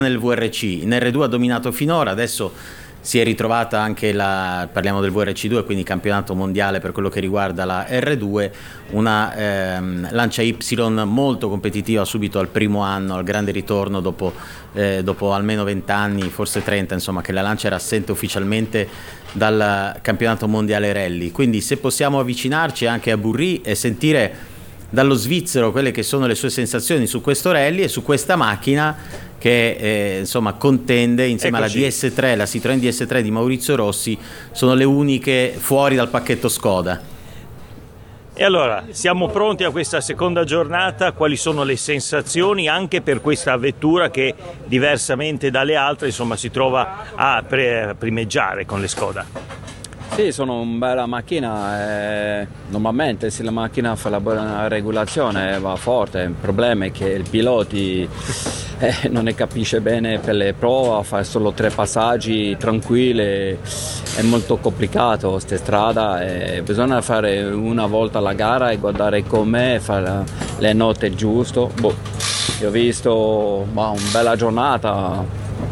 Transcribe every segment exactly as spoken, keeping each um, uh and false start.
nel V R C. In R due ha dominato finora, adesso si è ritrovata anche la, parliamo del V R C due, quindi campionato mondiale per quello che riguarda la R due, una ehm, Lancia Y molto competitiva subito al primo anno, al grande ritorno dopo, eh, dopo almeno venti anni, forse trenta, insomma, che la Lancia era assente ufficialmente dal campionato mondiale rally. Quindi se possiamo avvicinarci anche a Burri e sentire dallo svizzero quelle che sono le sue sensazioni su questo rally e su questa macchina che eh, insomma contende insieme Eccoci. alla D S tre, la Citroën D S tre di Maurizio Rossi, sono le uniche fuori dal pacchetto Skoda. E allora, siamo pronti a questa seconda giornata, quali sono le sensazioni anche per questa vettura che diversamente dalle altre insomma si trova a pre- primeggiare con le Skoda? Sì, sono una bella macchina, eh, normalmente se la macchina fa la buona regolazione va forte, il problema è che il pilota eh, non ne capisce bene per le prove, fa solo tre passaggi tranquilli, è molto complicato questa strada, e bisogna fare una volta la gara e guardare com'è, fare le note giuste. Boh, io ho visto ma, una bella giornata,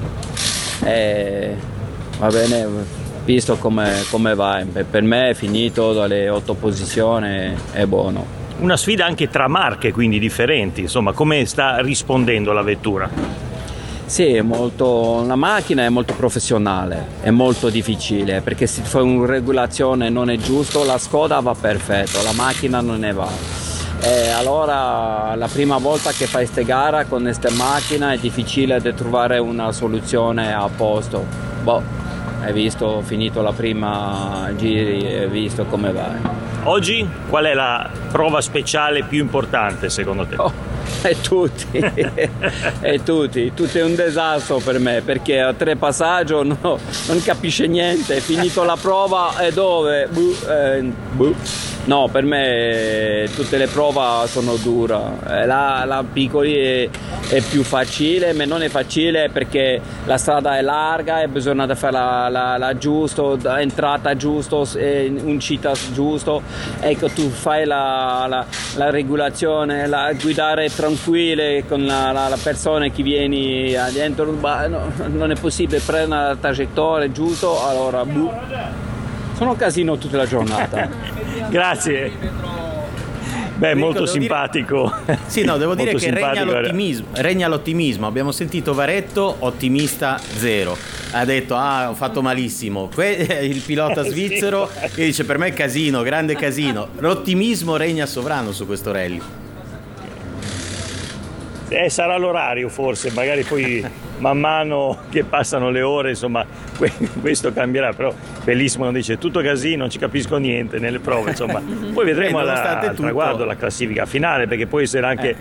e va bene. Visto come, come va, per me è finito dalle otto posizioni, è buono. Una sfida anche tra marche, quindi differenti, insomma, come sta rispondendo la vettura? Sì, è molto, la macchina è molto professionale, è molto difficile, perché se fai una regolazione non è giusto, la Skoda va perfetto, la macchina non ne va. E allora la prima volta che fai questa gara con questa macchina è difficile di trovare una soluzione a posto. Boh. Hai visto, finito la prima giri, hai visto come va. Oggi qual è la prova speciale più importante secondo te? Oh, è tutti, è tutti, tutto è un disastro per me perché a tre passaggi no, non capisce niente, è finito la prova e dove? Buh, eh, buh. No, per me tutte le prove sono dure, la, la piccoli è, è più facile, ma non è facile perché la strada è larga e bisogna fare la, la, la giusto, entrata giusto, uscita giusto, ecco tu fai la, la, la regolazione, la, guidare tranquille con la, la, la persona che viene dentro, no, non è possibile prendere la traiettoria giusto, allora buh. Sono un casino tutta la giornata. Grazie. Beh, molto simpatico. Dire... Sì, no, devo dire che regna simpatico. l'ottimismo, regna l'ottimismo. Abbiamo sentito Varetto, ottimista zero. Ha detto, ah, ho fatto malissimo. Il pilota svizzero che dice, per me è casino, grande casino. L'ottimismo regna sovrano su questo rally. Eh, sarà l'orario forse, magari poi man mano che passano le ore, insomma, questo cambierà, però bellissimo, non dice tutto casino, non ci capisco niente nelle prove, insomma. Poi vedremo alla, al tutto... traguardo la classifica finale, perché poi sarà anche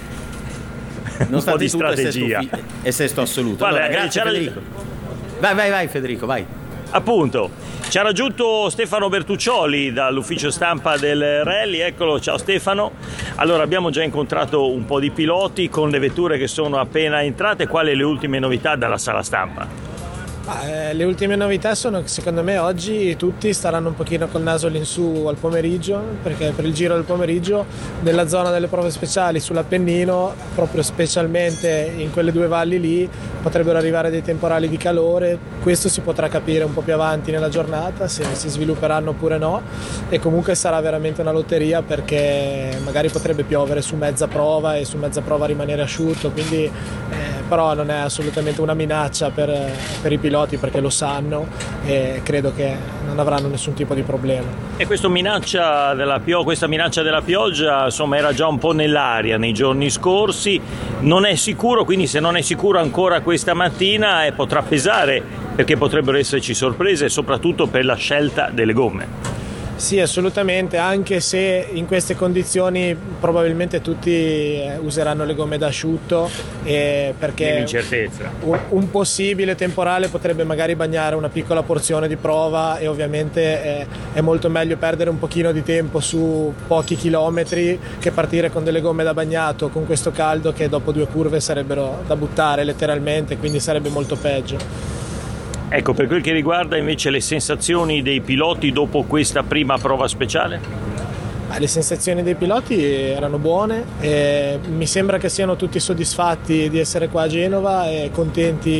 eh. un po' di strategia. È sesto, è sesto assoluto. Guarda, allora, grazie Federico. Vai, vai, vai Federico, vai. Appunto, ci ha raggiunto Stefano Bertuccioli dall'ufficio stampa del rally, eccolo, ciao Stefano. Allora, abbiamo già incontrato un po' di piloti con le vetture che sono appena entrate, quali le ultime novità dalla sala stampa? Eh, le ultime novità sono che secondo me oggi tutti staranno un pochino col naso all'insù al pomeriggio, perché per il giro del pomeriggio nella zona delle prove speciali sull'Appennino, proprio specialmente in quelle due valli lì, potrebbero arrivare dei temporali di calore. Questo si potrà capire un po' più avanti nella giornata se si svilupperanno oppure no, e comunque sarà veramente una lotteria perché magari potrebbe piovere su mezza prova e su mezza prova rimanere asciutto, quindi eh, però non è assolutamente una minaccia per, per i piloti perché lo sanno e credo che non avranno nessun tipo di problema. E questo minaccia della pio- questa minaccia della pioggia insomma era già un po' nell'aria nei giorni scorsi, non è sicuro, quindi se non è sicuro ancora questa mattina eh, potrà pesare perché potrebbero esserci sorprese soprattutto per la scelta delle gomme. Sì, assolutamente, anche se in queste condizioni probabilmente tutti useranno le gomme d'asciutto eh, perché un, un possibile temporale potrebbe magari bagnare una piccola porzione di prova e ovviamente eh, è molto meglio perdere un pochino di tempo su pochi chilometri che partire con delle gomme da bagnato con questo caldo che dopo due curve sarebbero da buttare letteralmente, quindi sarebbe molto peggio. Ecco, per quel che riguarda invece le sensazioni dei piloti dopo questa prima prova speciale? Le sensazioni dei piloti erano buone e mi sembra che siano tutti soddisfatti di essere qua a Genova e contenti